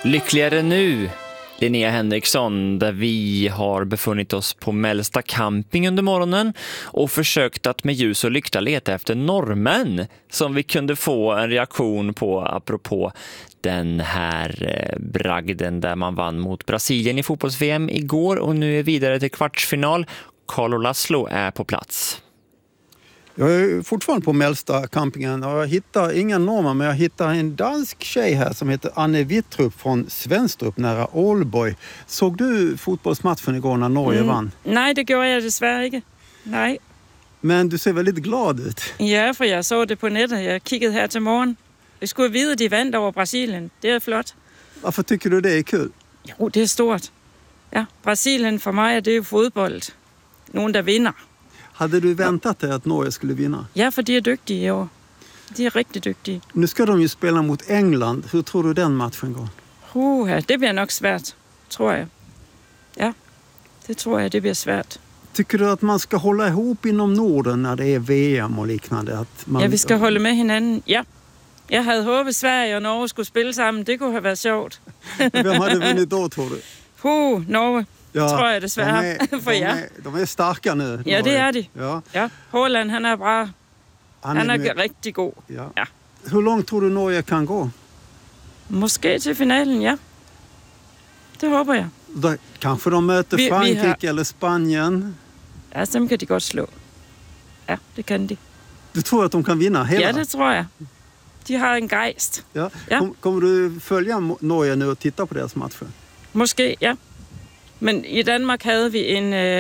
Lyckligare nu, Linnea Henriksson, där vi har befunnit oss på Mellsta camping under morgonen och försökt att med ljus och lykta leta efter norrmän som vi kunde få en reaktion på apropå den här bragden där man vann mot Brasilien i fotbolls-VM igår och nu är vidare till kvartsfinal. Carlo Laszlo är på plats. Jag är fortfarande på Mellsta campingen och jag hittar inga normer, men jag hittar en dansk tjej här som heter Anne Wittrup från Svenstrup nära Aalborg. Såg du fotbollsmatchen igår när Norge vann? Nej, det gjorde jag dessvärre inte. Nej. Men du ser väldigt glad ut. Ja, för jag såg det på nätet. Jag kiggade här till morgon. Jag skulle vide, att de vann över Brasilien. Det är flott. Varför tycker du det är kul? Jo, det är stort. Ja, Brasilien för mig är det ju fotboll. Någon där vinner. Hade du väntat dig att Norge skulle vinna? Ja, för de är duktiga i år. De är riktigt duktiga. Nu ska de ju spela mot England. Hur tror du den matchen går? Det blir nog svårt, tror jag. Ja, det tror jag, det blir svårt. Tycker du att man ska hålla ihop inom Norden när det är VM och liknande? Att man... Ja, vi ska hålla med hinanden. Ja. Jag hade hoppet Sverige och Norge skulle spela sammen. Det kunne have været sjovt. Vem hade vunnit då, tror du? Norge. Ja, tror jag dessvärre. De är starka nu. Ja, det är de. Ja. Haaland, han är bra. Han är riktigt god. Ja. Hur långt tror du Norge kan gå? Måske till finalen, ja. Det hoppas jag. Då, kanske de möter Frankrike eller Spanien? Ja, dem kan de godt slå. Ja, det kan de. Du tror att de kan vinna hela? Ja, det tror jag. De har en geist. Ja. Kommer du följa Norge nu och titta på deras matcher? Måske, ja. Men i Danmark hade vi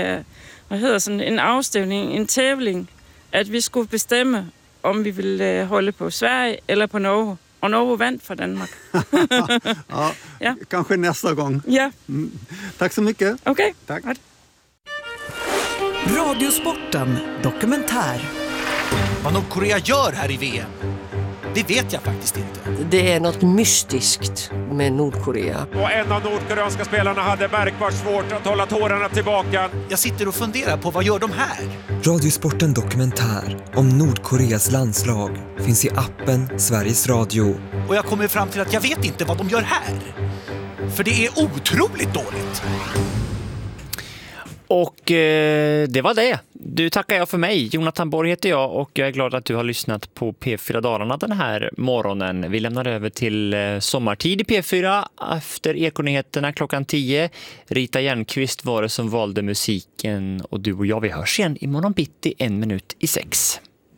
en afstemning, en tävling, att vi skulle bestämma om vi ville hålla på Sverige eller på Norge. Och Norge vann för Danmark. Ja, kanske nästa gång. Ja. Tack så mycket. Okej. Tack. Radiosporten dokumentär. Vad Nordkorea gör här i VM, det vet jag faktiskt inte. Det är något mystiskt med Nordkorea. Och en av nordkoreanska spelarna hade märkbart svårt att hålla tårarna tillbaka. Jag sitter och funderar på vad gör de här? Radiosporten dokumentär om Nordkoreas landslag finns i appen Sveriges Radio. Och jag kommer fram till att jag vet inte vad de gör här. För det är otroligt dåligt. Och det var det. Du tackar jag för mig. Jonathan Borg heter jag och jag är glad att du har lyssnat på P4 Dalarna den här morgonen. Vi lämnar över till sommartid i P4 efter Ekonyheterna klockan 10. Rita Järnqvist var det som valde musiken och du och jag, vi hörs igen imorgon bitti 5:55.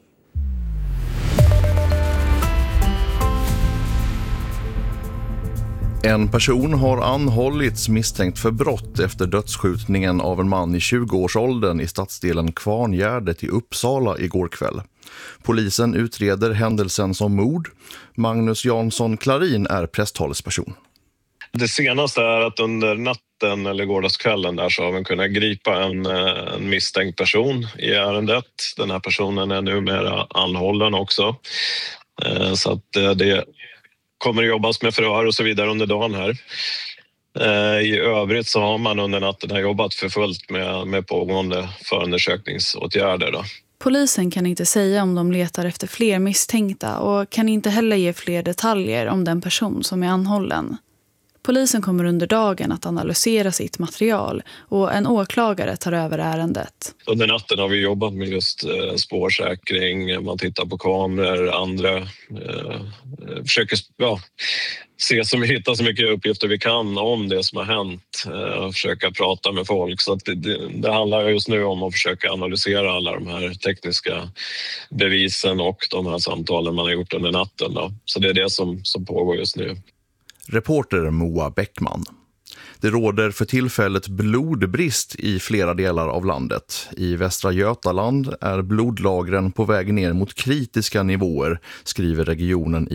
En person har anhållits misstänkt för brott efter dödsskjutningen av en man i 20-årsåldern i stadsdelen Kvarngärdet i Uppsala igår kväll. Polisen utreder händelsen som mord. Magnus Jansson Klarin är presstalesperson. Det senaste är att under natten eller gårdagskvällen där så har man kunnat gripa en misstänkt person i ärendet. Den här personen är numera anhållen också. Så att det kommer att jobbas med förhör och så vidare under dagen här. I övrigt så har man under natten jobbat för fullt med pågående förundersökningsåtgärder då. Polisen kan inte säga om de letar efter fler misstänkta och kan inte heller ge fler detaljer om den person som är anhållen. Polisen kommer under dagen att analysera sitt material och en åklagare tar över ärendet. Under natten har vi jobbat med just spårsäkring, man tittar på kameror, andra försöker hitta så mycket uppgifter vi kan om det som har hänt och försöka prata med folk. Så att det handlar just nu om att försöka analysera alla de här tekniska bevisen och de här samtalen man har gjort under natten då. Så det är det som pågår just nu. Reporter Moa Bäckman. Det råder för tillfället blodbrist i flera delar av landet. I Västra Götaland är blodlagren på väg ner mot kritiska nivåer, skriver regionen